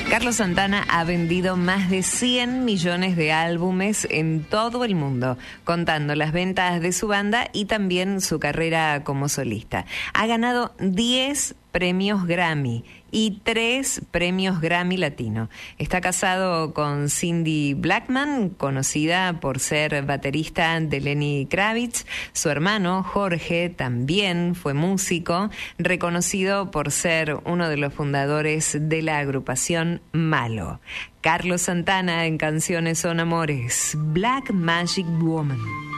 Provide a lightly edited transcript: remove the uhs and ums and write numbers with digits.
Carlos Santana ha vendido más de 100 millones de álbumes en todo el mundo, contando las ventas de su banda y también su carrera como solista. Ha ganado 10 premios Grammy y 3 premios Grammy Latino. Está casado con Cindy Blackman, conocida por ser baterista de Lenny Kravitz. Su hermano Jorge también fue músico, reconocido por ser uno de los fundadores de la agrupación Malo. Carlos Santana en Canciones son Amores, Black Magic Woman.